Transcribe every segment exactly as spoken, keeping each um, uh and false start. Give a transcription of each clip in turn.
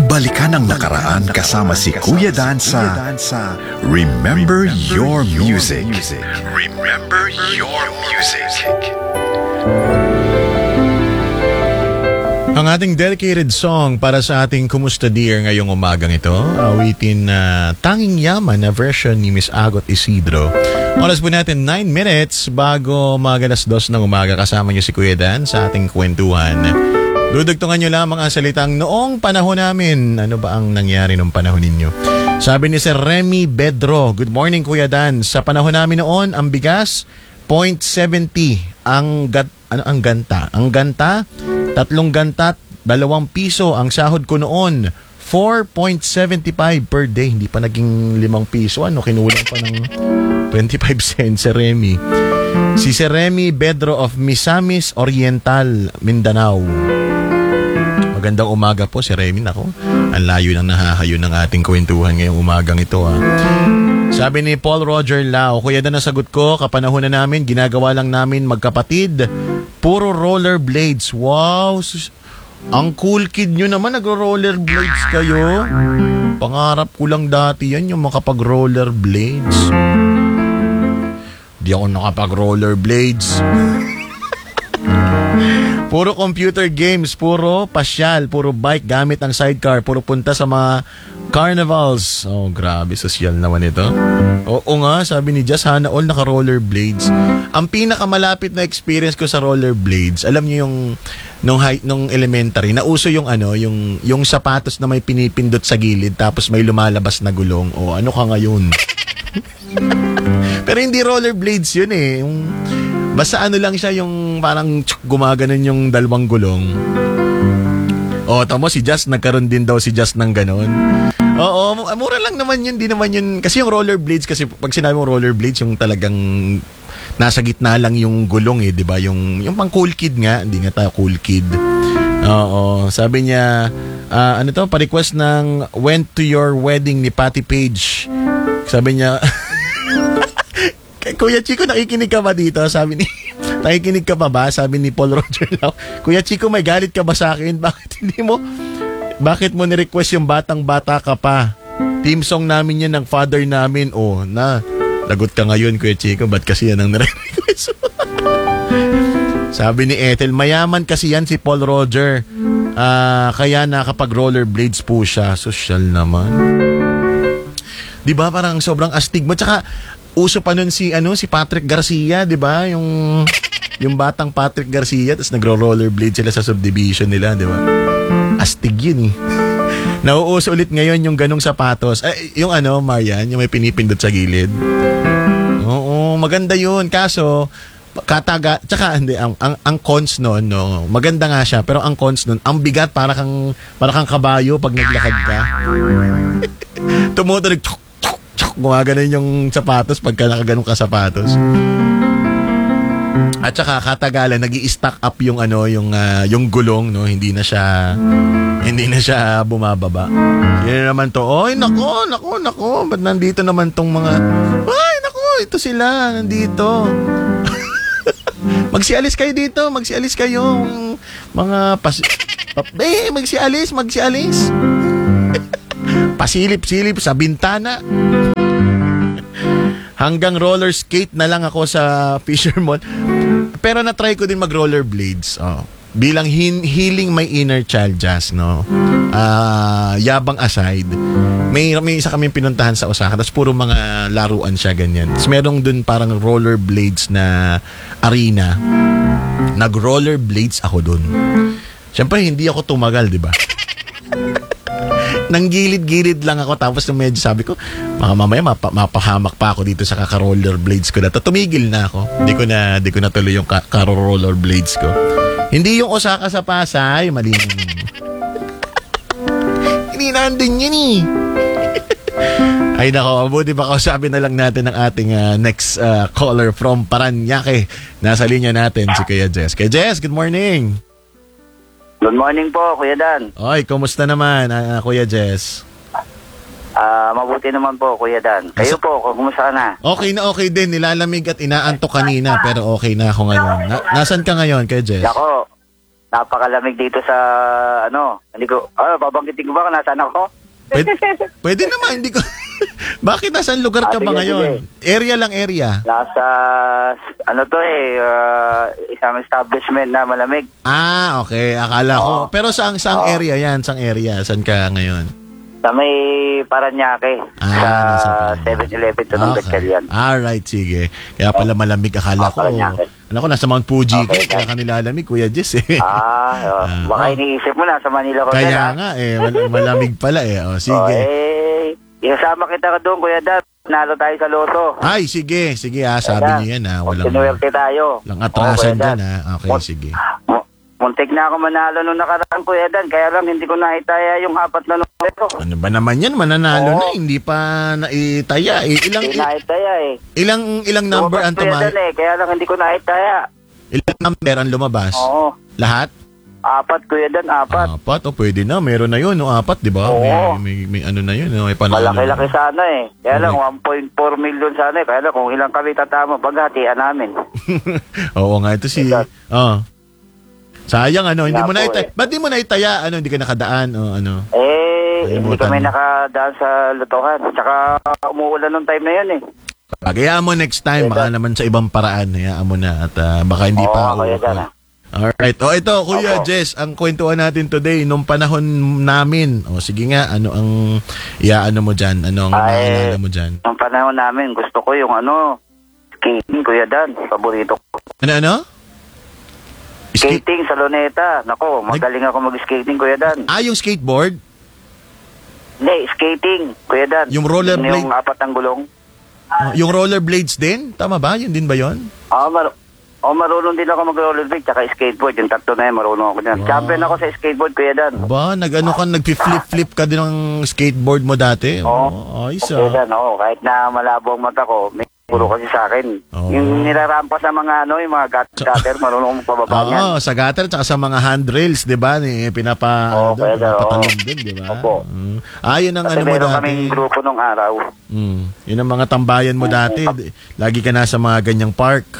Balikan ang nakaraan kasama si Kuya Dan sa Remember Your Music. Remember Your Music. Ang ating dedicated song para sa ating Kumusta Dear ngayong umagang ito, awitin na uh, Tanging Yaman na version ni Miss Agot Isidro. Oras po natin nine minutes bago magalas dos ng umaga, kasama niyo si Kuya Dan sa ating kwentuhan. Dudugtungan niyo lamang ang salitang noong panahon namin. Ano ba ang nangyari noong panahon ninyo? Sabi ni Sir Remy Bedro, good morning Kuya Dan. Sa panahon namin noon, ang bigas zero point seven zero. Ang gat, ano ang ganta? Ang ganta tatlong gantat, dalawang piso. Ang sahod ko noon, four point seven five per day. Hindi pa naging limang piso. Ano, kinulang pa ng twenty-five cents si Remy. Si Sir Remy Bedro of Misamis Oriental, Mindanao. Magandang umaga po si Remy. Nako, ang layo ng nahahayo ng ating kwentuhan ngayong umagang ito. Ha. Sabi ni Paul Roger Lau, Kuya Dan, nasagot ko, kapanahon na namin, ginagawa lang namin magkapatid. Puro rollerblades. Wow, sus- ang cool kid nyo naman, nagro-rollerblades kayo. Pangarap ko lang dati yan, yung makapag-rollerblades. Di ako nakapag-rollerblades. Puro computer games, puro pasyal, puro bike gamit ang sidecar, puro punta sa mga carnivals. Oh, grabe, social naman ito. Oo nga, sabi ni Jess, sana all naka-rollerblades. Ang pinakamalapit na experience ko sa rollerblades, alam niyo yung nung high, nung elementary, nauso yung ano, yung yung sapatos na may pinipindot sa gilid tapos may lumalabas na gulong. O ano ka ngayon? Pero hindi rollerblades yun eh. Yung basta ano lang siya, yung parang tsk, gumaganon yung dalawang gulong. O, tamo si Just, nagkaroon din daw si Just ng ganon. Oo, mura lang naman yun, di naman yun. Kasi yung rollerblades, kasi pag sinabi mo rollerblades, yung talagang nasa gitna lang yung gulong eh, di ba? Yung, yung pang cool kid nga, hindi nga tayo cool kid. Oo, sabi niya, uh, ano to, pa-request ng Went to Your Wedding ni Patty Page. Sabi niya, Kuya Chico, nakikinig ka ba dito? Sabi ni, nakikinig ka pa ba? Sabi ni Paul Roger Lau. Kuya Chico, may galit ka ba sa akin? Bakit hindi mo, bakit mo ni-request yung Batang Bata Ka Pa? Team song namin yan ng father namin. Oh, na, lagot ka ngayon, Kuya Chico. Ba't kasi yan ang nare-request? Sabi ni Ethel, mayaman kasi yan si Paul Roger. Uh, kaya nakapag-rollerblades po siya. Social naman. Di ba parang sobrang astig mo? Tsaka, uso pa nun si ano si Patrick Garcia, 'di ba? Yung yung batang Patrick Garcia, tapos nagro-rollerblade sila sa subdivision nila, 'di ba? Astig 'yun eh. Nauuso ulit ngayon yung ganong sapatos. Eh, yung ano, Marian, yung may pinipindot sa gilid. Oo, maganda 'yun. Kaso kataga, tsaka hindi ang ang, ang cons noon, no. Maganda nga siya, pero ang cons noon, ang bigat, para kang para kang kabayo pag naglakad ka. Tumutunog, gumaganon yung sapatos pagka nakaganon ka sapatos. At saka katagalan nag-i-stack up yung ano, yung uh, yung gulong, no, hindi na siya hindi na siya bumababa. Yan naman to. Oy, nako, nako, nako. Ba't nandito naman tong mga ay, nako, ito sila nandito. Magsialis kayo dito, magsialis kayo mga pas eh, magsialis, magsialis. Pasilip-silip sa bintana. Hanggang roller skate na lang ako sa Fisher Mall. Pero na-try ko din mag-rollerblades. Oh. Bilang hin- healing my inner child, Jazz, no? Uh, yabang aside, may, may isa kaming pinuntahan sa Osaka, tapos puro mga laruan siya, ganyan. Tapos merong dun parang rollerblades na arena. Nag-rollerblades ako dun. Siyempre, hindi ako tumagal, di ba? Nang gilid-gilid lang ako, tapos nung medyo sabi ko, mga mamaya mapa, mapahamak pa ako dito sa kaka-rollerblades ko na to. Tumigil na ako. Hindi ko na, hindi ko na tuloy yung kaka-rollerblades ko. Hindi yung Osaka sa Pasay, mali na. Hindi nandun yun eh. Ay nako, mabuti ba kausapin na lang natin ang ating uh, next uh, caller from Paranaque. Nasa linya natin si Kuya Jess. Kuya Jess, good morning. Good morning po, Kuya Dan. Oy, kumusta naman, uh, Kuya Jess? Ah, uh, mabuti naman po, Kuya Dan. Kayo Mas... po, kumusta na? Okay na okay din, nilalamig at inaantok kanina, pero okay na ako ngayon. Na- nasan ka ngayon, Kuya Jess? Ako, napakalamig dito sa, ano, Hindi ko, ah, babanggitin ko ba kung nasaan ako? Pwede, pwede naman, hindi ko... Bakit nasaan lugar Ah, ka ba sige, ngayon? Area lang area. Nasa, ano to eh, uh, isang establishment na malamig. Ah, okay. Akala ko. Oo. Pero saang, saang Oo. area yan? Saang area? Saan ka ngayon? Sa may Paranaque, Ah, sa nasa Paranaque. seven eleven to ng Gatchalian. Alright, sige. Kaya pala malamig. Akala Ah, ko. Paranaque. Ano ko, nasa Mount Fuji ka. Okay, Kaya ka nilalamig, Kuya Jess eh. Ah, oh, Ah, baka oh. iniisip mo na sa Manila ko Kaya na. nga eh. Mal- malamig pala eh. O, Oh, sige. eh, isasama kita ka doon, Kuya Dad. Nalo tayo sa loto. Ay, sige. Sige ah, sabi niyo yan ah. Walang, Sinuwerte tayo. walang atrasan Oh, Kuya dyan Dan. ah. Okay, Mun- sige. mu- Muntik na ako manalo nung nakaraan, Kuya Dan. Kaya lang hindi ko naitaya yung apat na numero. Ano ba naman yan? Mananalo Oo. na. Hindi pa naitaya. Eh, ilang, Hindi naitaya eh. ilang, ilang number ang Lumabas, Kuya Dan, tumayo? eh. Kaya lang hindi ko naitaya. Ilang number ang lumabas? Oo. Lahat? Apat, Kuya Dan, apat. Apat. O, pwede na. Meron na yun. O, apat, di ba? Oo. May, may, may ano na yun. O, may panalo. Malaki-laki sana eh. Kaya lang, Okay. one point four million sana eh. Kaya lang, kung ilang kami tatama, paghatian namin. Oo nga, ito si... Exact. Oh. Sayang, ano, hindi Wala mo na po itaya. eh. Ba't di mo na itaya? Ano, hindi ka nakadaan? O, ano? Eh, hindi Kalimutan kami mo. nakadaan sa lutuhan. Tsaka umuulan nung time na yun eh. Pagayaan mo next time, Kaya baka Dan. naman sa ibang paraan. Hayaan mo na. At ah, baka hindi Oo, pa... Kuya Dan, ah. Alright. O, ito, Kuya Opo. Jess, ang kwentuhan natin today, nung panahon namin. O, sige nga, ano ang... Iaano mo dyan? Ano ang Ay, maalala mo dyan? Nung panahon namin, gusto ko yung ano, skating, Kuya Dan. Paborito ko. Ano, ano? Skate? Skating sa Luneta. Nako, magaling ako mag-skating, Kuya Dan. Ah, yung skateboard? Hindi, skating, Kuya Dan. Yung rollerblade? Yung apat ang gulong. Oh, yung rollerblades din? Tama ba? Yun din ba yun? Ah, mar oh, marunong din ako mag-rollerblade tsaka skateboard. Yung tatlo na yun, marunong ako dyan. Wow. Champion ako sa skateboard, Kuya Dan. Ba, nag-ano ka, nag-flip-flip ka din ng skateboard mo dati? Oo. Oh, ayos Kuya ah. Dan, oo. Kahit na malabo ang mata ko, may puro kasi sa akin. Oo. Yung nilarampas sa mga ano, yung mga gut- gutter, marunong magpababa niyan. Oo, sa gutter tsaka sa mga handrails, 'di ba? Ni pinapa Oo, ano, pwede, oo. pinapatalon din, 'di ba? Opo. Mm. Ah, yun ang Kasi ano mo meron dati. kaming grupo nung araw. Mm. Yun ang mga tambayan mo dati. Lagi ka nasa mga ganyang park.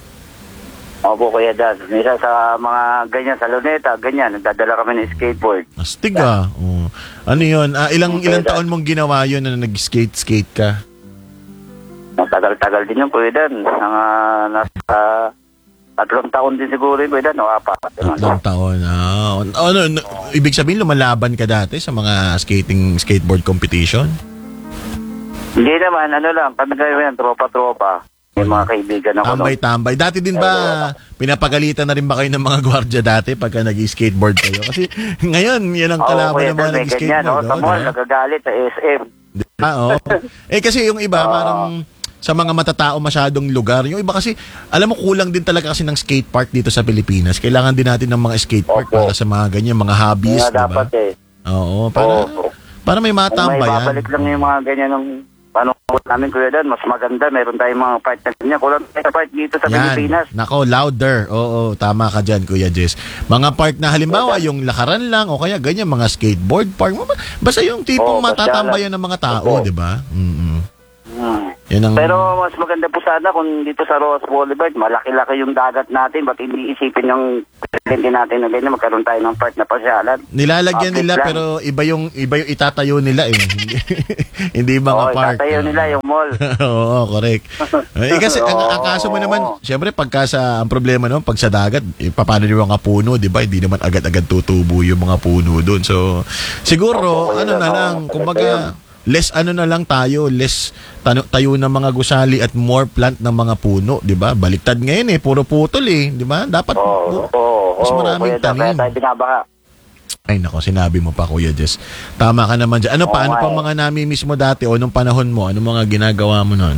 Opo, Kuya Dan. Misa sa mga ganyan, sa Luneta, ganyan, nagdadala kami ng skateboard. Astig ah. Oo. Ano yun? Ah, ilang Okay, ilang Dan. taon mong ginawa yun na nag-skate-skate ka? Matagal-tagal din yung Kuya Dan. Mga nasa tatlong taon din siguro yung Kuya Dan, o apat. Tatlong taon. Ah, ano, ano, ibig sabihin lumalaban ka dati sa mga skating skateboard competition? Hindi naman, ano lang, kami kayo yan, tropa-tropa. May mga kaibigan ako. no? Tambay-tambay. Dati din ba pinapagalitan na rin ba kayo ng mga gwardiya dati pagka nag-skateboard kayo? Kasi ngayon, yan ang Oo, kalaban Kuya ng mga Dan, may ganyan. nag-skateboard. O, sa oh, mall, diba? nagagalit sa S M. Ah, oo. Eh kasi yung iba Oo. parang sa mga matatao masyadong lugar. Yung iba kasi, alam mo, kulang din talaga kasi ng skate park dito sa Pilipinas. Kailangan din natin ng mga skate park Opo. para sa mga ganyan, mga hobbies, Nga di ba? dapat eh. Oo, para, Oo. para may Kung may matambayan. babalik lang yung mga ganyan ng panungkot namin, Kuya Dan, mas maganda. Meron tayong mga part na ganyan. Kulang tayo sa part dito sa Pilipinas. Nako, louder. Oo, tama ka dyan, Kuya Jess. Mga park na halimbawa, yung lakaran lang o kaya ganyan, mga skateboard park. Basta yung tipong Oo, matatambayan ng mga tao, Oo. di ba? Mm-mm. Hmm. Yan ang... Pero mas maganda po sana kung dito sa Ross Boulevard, malaki-laki yung dagat natin. Ba't hindi isipin yung presidente natin na ganyan, magkaroon tayo ng park na pasyalan? Nilalagyan Public nila lang. pero iba yung iba yung itatayo nila eh. Hindi mga Oo, park. itatayo nila yung mall. Oo, correct. Eh, kasi ang, ang kaso mo Oo. naman, syempre pagka sa ang problema naman pag sa dagat, eh, paano yung mga puno, 'di ba? Hindi naman agad-agad tutubo yung mga puno doon. So siguro Opo, ano yun, na oo, lang, talaga kumbaga yun. less ano na lang tayo, less tano, tayo ng mga gusali at more plant ng mga puno, 'di ba? Baliktad ngayon eh, puro putol eh, 'di ba? Dapat Oo, oo, mas oo, maraming Kuya Dan, kaya tanim. tayo binabaha. Ay nako, sinabi mo pa Kuya Jess. Tama ka naman dyan. Ano Oo pa? Ano nga pa eh. mga nami-miss mo dati o nung panahon mo? Ano mga ginagawa mo noon?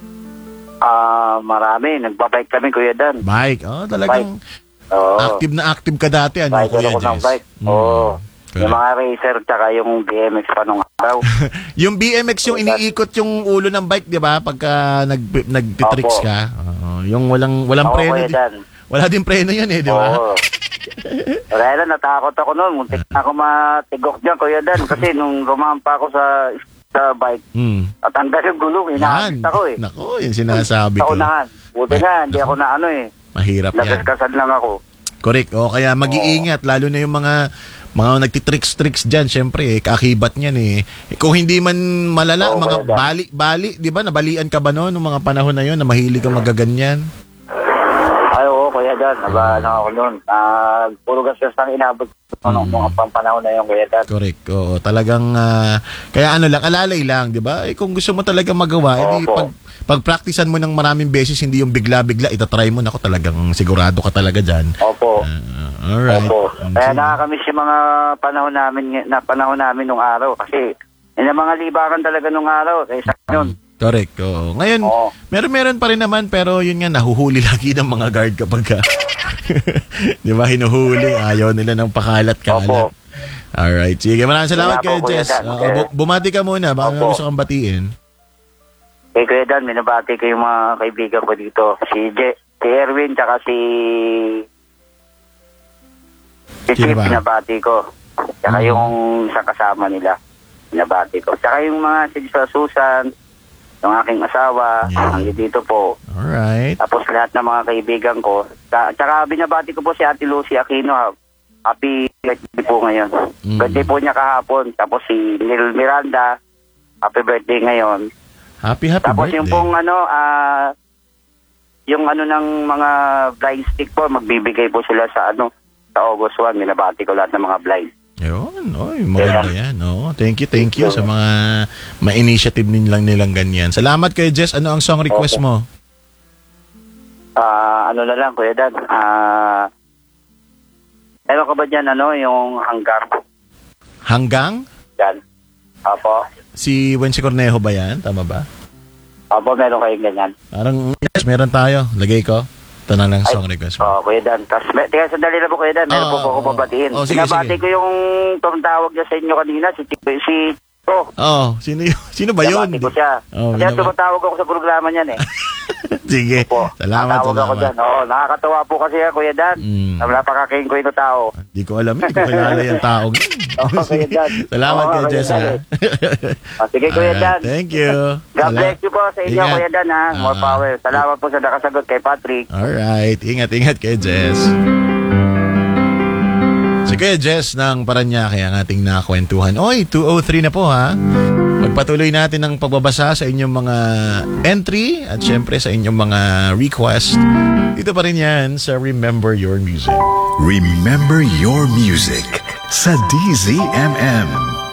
Ah, marami. Nagbabike kami, Kuya Dan. Bike. Oh, talagang Oo. active na active ka dati. Ano, Bike Kuya ako ng Jess? bike. Mm. Oo. Correct. Yung mga racer, tsaka yung B M X pa nung araw. Yung B M X yung iniikot yung ulo ng bike, 'di ba? Pagka nag nagtitricks Opo. ka. Oo, yung walang walang Ako, preno. Kuya di- Dan. Wala din preno 'yun eh, 'di ba? Oo. Kaya lang, natakot ako noon. Muntik na ako matigok dyan, Kuya Dan. Kasi nung rumampa ako sa sa bike, Hmm. at hanggang yung gulong, Yan. inaakit ako eh. Nako, yung sinasabi Sa ko. unahan. Buti nga, hindi ako na ano eh. Mahirap yan. Nagaskasan lang ako. Correct. O kaya mag-iingat lalo na yung mga mga nagtitricks-tricks dyan, syempre, eh, kakibat niyan eh. Eh, Kung hindi man malala, Oo, mga Kuya Dan. bali-bali, di ba? Nabalian ka ba noon, nung mga panahon na yun, na mahilig ka magaganyan? Ay, oo, Kuya Dan. Naba, ano ako noon. Ah, puro gastos ang inabot ko nung mga pang panahon na yung Kuya Dan. Correct. Oo, talagang ah, kaya ano lang, alalay lang, 'di ba? Eh kung gusto mo talaga magawa, edi Opo. pag pag-practicean mo ng maraming beses, hindi yung bigla-bigla itatry mo, nako talagang sigurado ka talaga diyan. Opo. Uh, all right. Opo. Kaya nakakamiss yung mga panahon namin, na panahon namin nung araw. Kasi, yung mga libaran talaga nung araw. Kaya sa yun. Correct. Oo. Ngayon, Oo. meron meron pa rin naman, pero yun nga nahuhuli lagi ng mga guard kapag ka, 'di ba, hinuhuli, ayaw nila ng pakalat-kalat. Opo. All right. Sige, maraming salamat Kaya kay po, Kuya Jess. Dan. Oo, Okay. bu- bumati ka muna, baka may Opo. gusto kang batiin. Kay Kuya Dan, minabati ko yung mga kaibigan ko dito. Si Je, si Erwin, tsaka si... Si Sino Chip, ba? binabati ko. Tsaka Mhm. yung sa kasama nila, binabati ko. Tsaka yung mga si Susan, yung aking asawa, Yeah. ang dito po. All right. Tapos lahat ng mga kaibigan ko. Tsaka, tsaka binabati ko po si Ate Lucy Aquino. ha. Happy birthday po ngayon. Mm. Birthday po niya kahapon. Tapos si Nil Miranda, happy birthday ngayon. Happy, happy Tapos birthday. yung pong ano, ah, yung ano ng mga blind stick po, magbibigay po sila sa ano, sa August first. Minabati ko lahat ng mga blind. Yun, oy, maganda yan. Oh, thank you, thank you sa mga ma-initiative nilang nilang ganyan. Salamat kay Jess. Ano ang song request Okay. mo? Ah, ano na lang, Kuya Dan. Ah, ewan ko ba dyan, ano, yung hanggang Hanggang? dyan. Apo. Si Wency Cornejo ba yan? Tama ba? Apo, meron kayong ganyan. Parang, yes, meron tayo. Lagay ko. Ito na lang song request mo. Oo, Kuya Dan. Tapos, me- teka, sandali lang po, Kuya Dan. Meron Oo, po po ako oo. babatiin. Oo, sige, Binabati sige. ko yung tumtawag niya sa inyo kanina, si Chico. Si Chico. Oh, sino yun? Sino ba yun? Binabati ko siya. Oh, Kaya binaba- tumatawag ako sa programa niyan eh. Sige. Po. Salamat, Tatawag ako dyan. salamat. Oo, nakakatawa po kasi yan, Kuya Dan. Mm. Napakaking ko ito tao. Hindi ko alam. Hindi ko kilala yung taong. Oo, Kuya Dan. Salamat Oo, kay Kuya Jess, Dan. ha? Ah, sige, Kuya Alright, Dan. thank you. God Sala- bless you po sa inyo, Ingat. Kuya Dan, ha. More Ah. power. Salamat po sa nakasagot kay Patrick. Alright. Ingat-ingat kay Jess. Si Kuya Jess ng Paranaque ang ating nakakwentuhan. Oy, two oh three na po ha. Magpatuloy natin ang pagbabasa sa inyong mga entry at syempre sa inyong mga request. Dito pa rin yan sa Remember Your Music. Remember your music sa D Z M M.